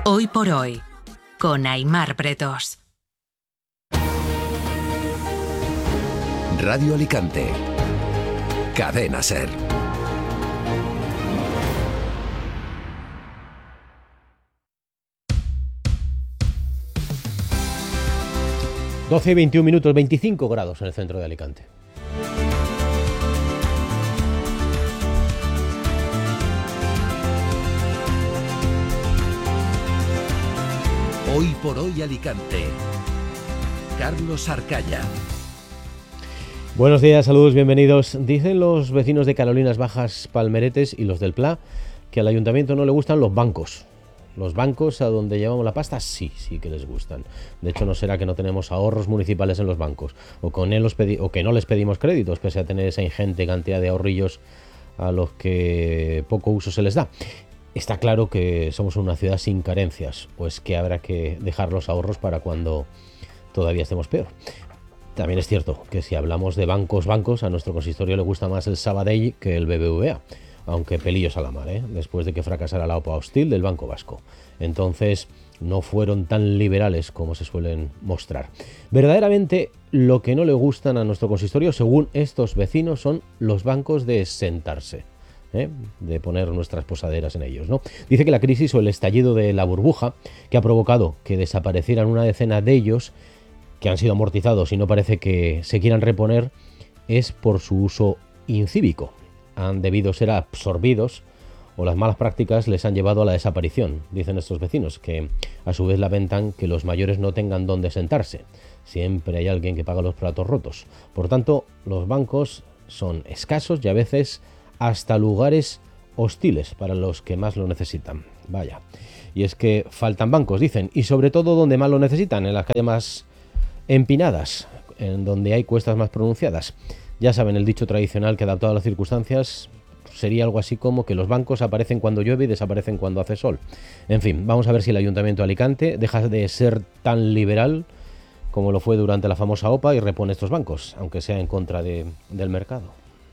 Hoy por hoy, con Aimar Pretos. Radio Alicante. Cadena SER. Doce y 21 minutos, 25 grados en el centro de Alicante. Hoy por hoy Alicante. Carlos Arcaya. Buenos días, saludos, bienvenidos. Dicen los vecinos de Carolinas Bajas, Palmeretes y los del Pla que al ayuntamiento no le gustan los bancos. Los bancos a donde llevamos la pasta sí que les gustan. De hecho, no será que no tenemos ahorros municipales en los bancos o que no les pedimos créditos, pese a tener esa ingente cantidad de ahorrillos a los que poco uso se les da. Está claro que somos una ciudad sin carencias, pues que habrá que dejar los ahorros para cuando todavía estemos peor. También es cierto que si hablamos de bancos, a nuestro consistorio le gusta más el Sabadell que el BBVA, aunque pelillos a la mar, después de que fracasara la OPA hostil del Banco Vasco. Entonces no fueron tan liberales como se suelen mostrar. Verdaderamente lo que no le gustan a nuestro consistorio, según estos vecinos, son los bancos de sentarse. De poner nuestras posaderas en ellos, ¿no? Dice que la crisis o el estallido de la burbuja, que ha provocado que desaparecieran una decena de ellos, que han sido amortizados y no parece que se quieran reponer, es por su uso incívico. Han debido ser absorbidos o las malas prácticas les han llevado a la desaparición, dicen estos vecinos, que a su vez lamentan que los mayores no tengan dónde sentarse. Siempre hay alguien que paga los platos rotos. Por tanto, los bancos son escasos y a veces hasta lugares hostiles para los que más lo necesitan. Vaya. Y es que faltan bancos, dicen, y sobre todo donde más lo necesitan, en las calles más empinadas, en donde hay cuestas más pronunciadas. Ya saben, el dicho tradicional que adaptado a las circunstancias sería algo así como que los bancos aparecen cuando llueve y desaparecen cuando hace sol. En fin, vamos a ver si el Ayuntamiento de Alicante deja de ser tan liberal como lo fue durante la famosa OPA y repone estos bancos, aunque sea en contra del mercado.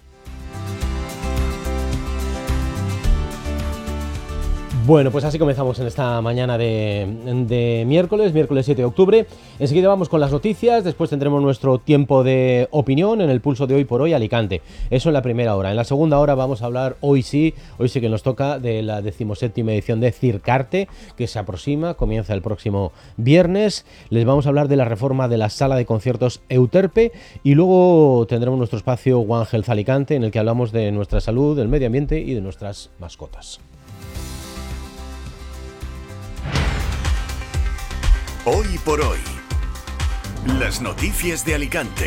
Bueno, pues así comenzamos en esta mañana de miércoles 7 de octubre. Enseguida vamos con las noticias, después tendremos nuestro tiempo de opinión en el pulso de Hoy por Hoy Alicante. Eso en la primera hora. En la segunda hora vamos a hablar, hoy sí que nos toca, de la 17ª edición de Circarte, que se aproxima, comienza el próximo viernes. Les vamos a hablar de la reforma de la sala de conciertos Euterpe y luego tendremos nuestro espacio One Health Alicante, en el que hablamos de nuestra salud, del medio ambiente y de nuestras mascotas. Hoy por hoy. Las noticias de Alicante.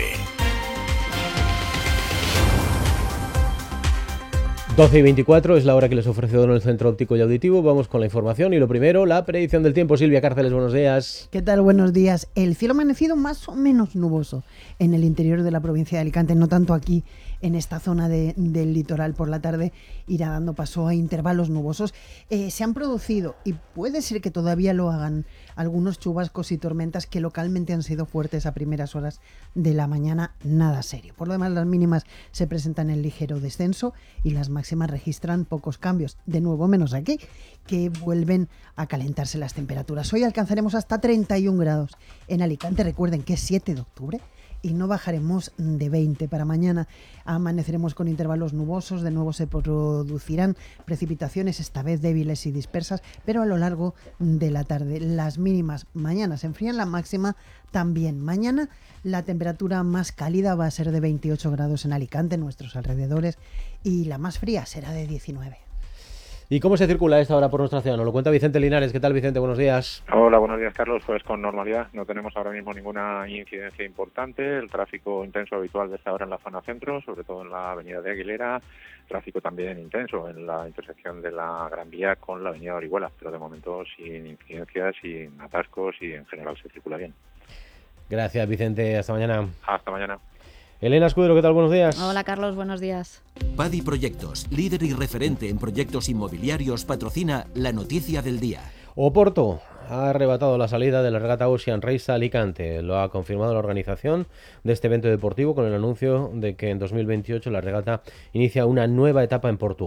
12 y 24 es la hora que les ofrece en el Centro Óptico y Auditivo. Vamos con la información y lo primero, la predicción del tiempo. Silvia Cárceles, buenos días. ¿Qué tal? Buenos días. El cielo amanecido más o menos nuboso en el interior de la provincia de Alicante, no tanto aquí en esta zona del litoral. Por la tarde irá dando paso a intervalos nubosos. Se han producido, y puede ser que todavía lo hagan, algunos chubascos y tormentas que localmente han sido fuertes a primeras horas de la mañana, nada serio. Por lo demás, las mínimas se presentan en ligero descenso y las máximas registran pocos cambios. De nuevo, menos aquí, que vuelven a calentarse las temperaturas. Hoy alcanzaremos hasta 31 grados en Alicante. Recuerden que es 7 de octubre. Y no bajaremos de 20. Para mañana amaneceremos con intervalos nubosos, de nuevo se producirán precipitaciones, esta vez débiles y dispersas, pero a lo largo de la tarde. Las mínimas mañana se enfrían, la máxima también. Mañana la temperatura más cálida va a ser de 28 grados en Alicante, en nuestros alrededores, y la más fría será de 19. ¿Y cómo se circula a esta hora por nuestra ciudad? Nos lo cuenta Vicente Linares. ¿Qué tal, Vicente? Buenos días. Hola, buenos días, Carlos. Pues con normalidad. No tenemos ahora mismo ninguna incidencia importante. El tráfico intenso habitual de esta hora en la zona centro, sobre todo en la avenida de Aguilera. Tráfico también intenso en la intersección de la Gran Vía con la avenida de Orihuela, pero de momento sin incidencias, sin atascos y en general se circula bien. Gracias, Vicente. Hasta mañana. Hasta mañana. Elena Escudero, ¿qué tal? Buenos días. Hola, Carlos, buenos días. Padi Proyectos, líder y referente en proyectos inmobiliarios, patrocina la noticia del día. Oporto ha arrebatado la salida de la regata Ocean Race a Alicante. Lo ha confirmado la organización de este evento deportivo con el anuncio de que en 2028 la regata inicia una nueva etapa en Portugal.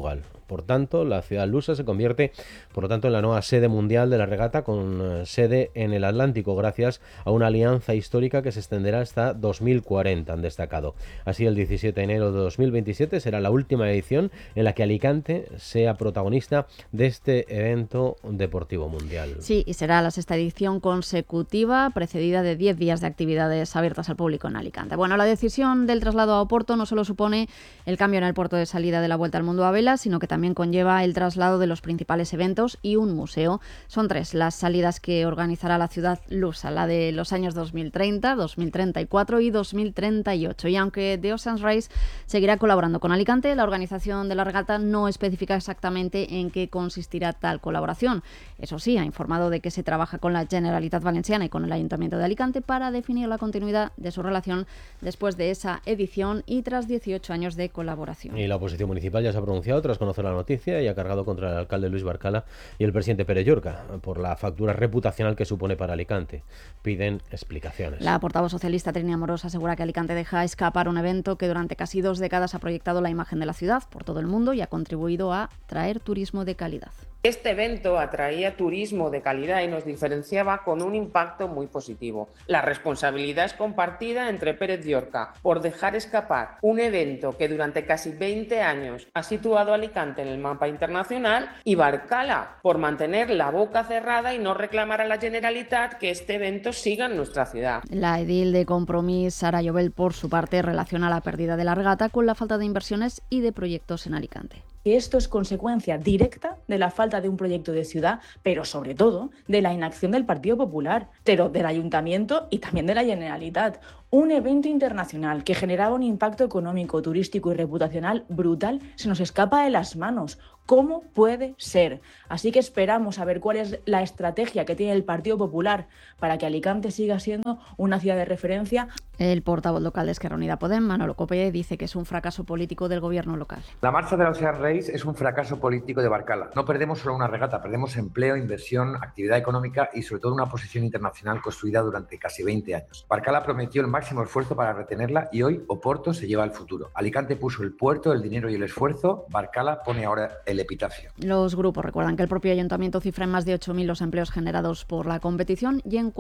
Por tanto, la ciudad lusa se convierte, por lo tanto, en la nueva sede mundial de la regata, con sede en el Atlántico, gracias a una alianza histórica que se extenderá hasta 2040, han destacado. Así, el 17 de enero de 2027 será la última edición en la que Alicante sea protagonista de este evento deportivo mundial. Sí, y será la 6ª edición consecutiva, precedida de 10 días de actividades abiertas al público en Alicante. Bueno, la decisión del traslado a Oporto no solo supone el cambio en el puerto de salida de la Vuelta al Mundo a vela, sino que también conlleva el traslado de los principales eventos y un museo. Son 3 las salidas que organizará la ciudad lusa, la de los años 2030, 2034 y 2038. Y aunque The Oceans Race seguirá colaborando con Alicante, la organización de la regata no especifica exactamente en qué consistirá tal colaboración. Eso sí, ha informado de que se trabaja con la Generalitat Valenciana y con el Ayuntamiento de Alicante para definir la continuidad de su relación después de esa edición y tras 18 años de colaboración. Y la oposición municipal ya se ha pronunciado tras conocer la noticia y ha cargado contra el alcalde Luis Barcala y el presidente Pere Llorca por la factura reputacional que supone para Alicante. Piden explicaciones. La portavoz socialista Trini Amorós asegura que Alicante deja escapar un evento que durante casi 2 décadas ha proyectado la imagen de la ciudad por todo el mundo y ha contribuido a traer turismo de calidad. Este evento atraía turismo de calidad y nos diferenciaba con un impacto muy positivo. La responsabilidad es compartida entre Pérez Llorca por dejar escapar un evento que durante casi 20 años ha situado a Alicante en el mapa internacional y Barcala por mantener la boca cerrada y no reclamar a la Generalitat que este evento siga en nuestra ciudad. La edil de Compromís, Sara Llobel, por su parte, relaciona la pérdida de la regata con la falta de inversiones y de proyectos en Alicante. Esto es consecuencia directa de la falta de un proyecto de ciudad, pero sobre todo de la inacción del Partido Popular, pero del Ayuntamiento y también de la Generalitat. Un evento internacional que generaba un impacto económico, turístico y reputacional brutal se nos escapa de las manos. ¿Cómo puede ser? Así que esperamos a ver cuál es la estrategia que tiene el Partido Popular para que Alicante siga siendo una ciudad de referencia. El portavoz local de Esquerra Unida Podem, Manolo Copé, dice que es un fracaso político del gobierno local. La marcha de la Oceans Race es un fracaso político de Barcala. No perdemos solo una regata, perdemos empleo, inversión, actividad económica y sobre todo una posición internacional construida durante casi 20 años. Barcala prometió el máximo esfuerzo para retenerla y hoy Oporto se lleva el futuro. Alicante puso el puerto, el dinero y el esfuerzo. Barcala pone ahora el epitafio. Los grupos recuerdan que el propio ayuntamiento cifra en más de 8.000 los empleos generados por la competición y en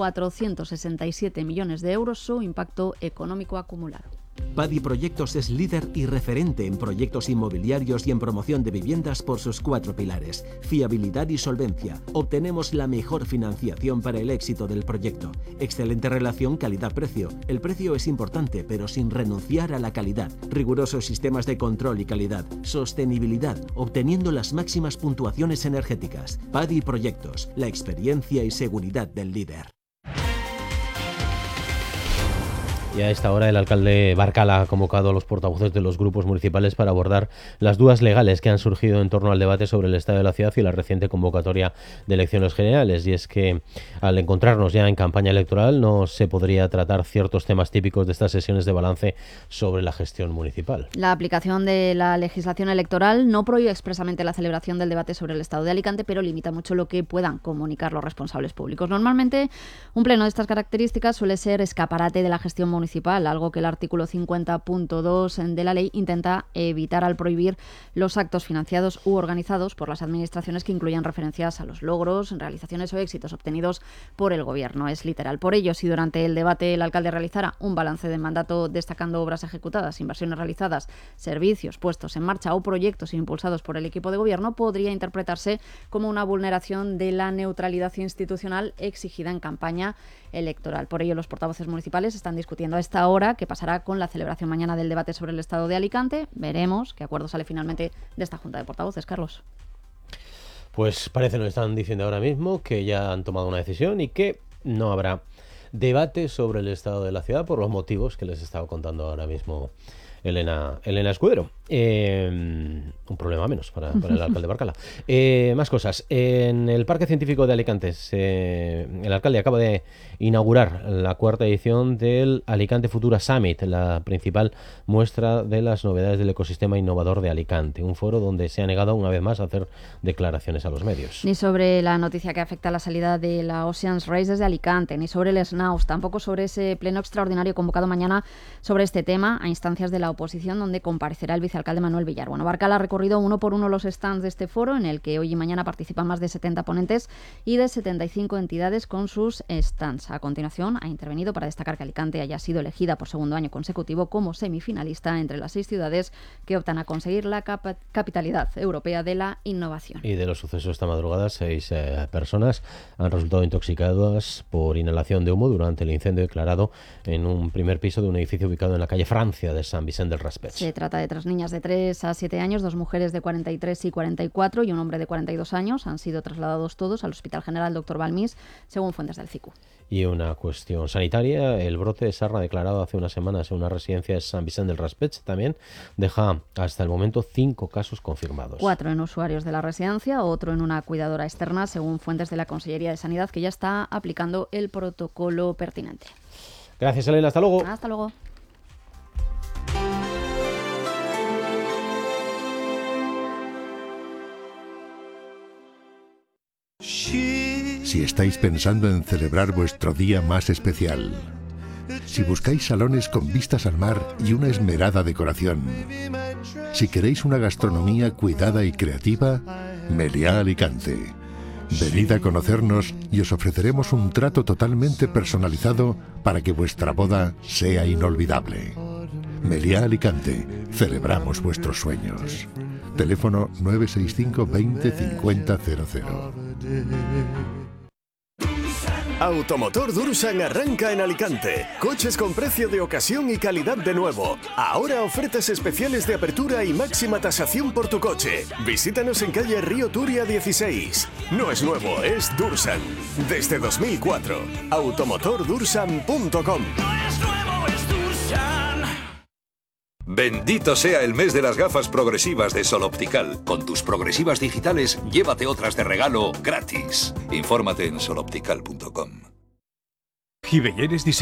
467 millones de euros su impacto económico acumulado. Padi Proyectos es líder y referente en proyectos inmobiliarios y en promoción de viviendas por sus 4 pilares: fiabilidad y solvencia. Obtenemos la mejor financiación para el éxito del proyecto. Excelente relación calidad-precio. El precio es importante, pero sin renunciar a la calidad. Rigurosos sistemas de control y calidad. Sostenibilidad, obteniendo las máximas puntuaciones energéticas. Padi Proyectos, la experiencia y seguridad del líder. Y a esta hora el alcalde Barcala ha convocado a los portavoces de los grupos municipales para abordar las dudas legales que han surgido en torno al debate sobre el estado de la ciudad y la reciente convocatoria de elecciones generales. Y es que al encontrarnos ya en campaña electoral no se podría tratar ciertos temas típicos de estas sesiones de balance sobre la gestión municipal. La aplicación de la legislación electoral no prohíbe expresamente la celebración del debate sobre el estado de Alicante, pero limita mucho lo que puedan comunicar los responsables públicos. Normalmente un pleno de estas características suele ser escaparate de la gestión municipal, algo que el artículo 50.2 de la ley intenta evitar al prohibir los actos financiados u organizados por las administraciones que incluyan referencias a los logros, realizaciones o éxitos obtenidos por el gobierno. Es literal. Por ello, si durante el debate el alcalde realizara un balance de mandato destacando obras ejecutadas, inversiones realizadas, servicios puestos en marcha o proyectos impulsados por el equipo de gobierno, podría interpretarse como una vulneración de la neutralidad institucional exigida en campaña electoral. Por ello, los portavoces municipales están discutiendo a esta hora qué pasará con la celebración mañana del debate sobre el estado de Alicante. Veremos qué acuerdo sale finalmente de esta junta de portavoces, Carlos. Pues parece nos están diciendo ahora mismo que ya han tomado una decisión y que no habrá debate sobre el estado de la ciudad por los motivos que les he estado contando ahora mismo Elena Escudero. Un problema menos para el alcalde de Barcala. Más cosas. En el Parque Científico de Alicante, el alcalde acaba de inaugurar la 4ª edición del Alicante Futura Summit, la principal muestra de las novedades del ecosistema innovador de Alicante. Un foro donde se ha negado una vez más a hacer declaraciones a los medios. Ni sobre la noticia que afecta a la salida de la Oceans Race desde Alicante, ni sobre el SNAUS, tampoco sobre ese pleno extraordinario convocado mañana sobre este tema a instancias de la oposición, donde comparecerá el vicealcalde vicealcalde Manuel Villar. Bueno, Barcala ha recorrido uno por uno los stands de este foro, en el que hoy y mañana participan más de 70 ponentes y de 75 entidades con sus stands. A continuación, ha intervenido para destacar que Alicante haya sido elegida por segundo año consecutivo como semifinalista entre las 6 ciudades que optan a conseguir la capitalidad europea de la innovación. Y de los sucesos esta madrugada, 6 personas han resultado intoxicadas por inhalación de humo durante el incendio declarado en un primer piso de un edificio ubicado en la calle Francia de Sant Vicent del Raspeig. Se trata de 3 niñas de 3 a 7 años, 2 mujeres de 43 y 44 y un hombre de 42 años. Han sido trasladados todos al Hospital General Dr. Balmis, según fuentes del CICU. Y una cuestión sanitaria, el brote de sarna declarado hace unas semanas en una residencia de Sant Vicent del Raspeig también deja hasta el momento 5 casos confirmados. 4 en usuarios de la residencia, otro en una cuidadora externa, según fuentes de la Consellería de Sanidad, que ya está aplicando el protocolo pertinente. Gracias, Elena. Hasta luego. Hasta luego. Si estáis pensando en celebrar vuestro día más especial, si buscáis salones con vistas al mar y una esmerada decoración, si queréis una gastronomía cuidada y creativa, Meliá Alicante. Venid a conocernos y os ofreceremos un trato totalmente personalizado para que vuestra boda sea inolvidable. Meliá Alicante, celebramos vuestros sueños. Teléfono 965 20 50 00. Automotor Dursan arranca en Alicante. Coches con precio de ocasión y calidad de nuevo. Ahora ofertas especiales de apertura y máxima tasación por tu coche. Visítanos en calle Río Turia 16. No es nuevo, es Dursan. Desde 2004. Automotordursan.com. Bendito sea el mes de las gafas progresivas de Sol Optical. Con tus progresivas digitales, llévate otras de regalo gratis. Infórmate en soloptical.com.